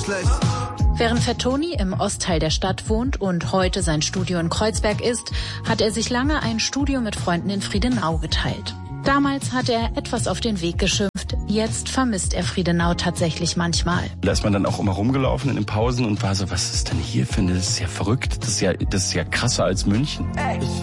schlecht. Während Fettoni im Ostteil der Stadt wohnt und heute sein Studio in Kreuzberg ist, hat er sich lange ein Studio mit Freunden in Friedenau geteilt. Damals hat er etwas auf den Weg geschimpft. Jetzt vermisst er Friedenau tatsächlich manchmal. Da ist man dann auch immer rumgelaufen in den Pausen und war so, was ist denn hier für eine, das ist ja verrückt, das ist ja krasser als München. Ich